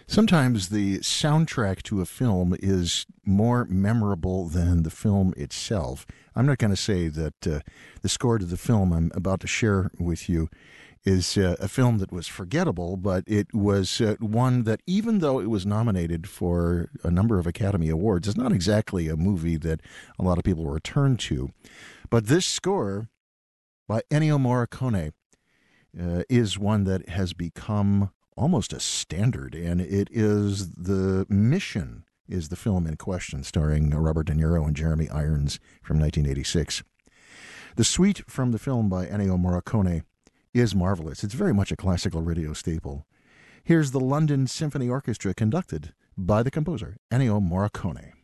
Sometimes the soundtrack to a film is more memorable than the film itself. I'm not going to say that the score to the film I'm about to share with you is a film that was forgettable, but it was one that, even though it was nominated for a number of Academy Awards, is not exactly a movie that a lot of people return to. But this score by Ennio Morricone is one that has become almost a standard, and it is The Mission is the film in question, starring Robert De Niro and Jeremy Irons from 1986. The suite from the film by Ennio Morricone is marvelous. It's very much a classical radio staple. Here's the London Symphony Orchestra conducted by the composer Ennio Morricone.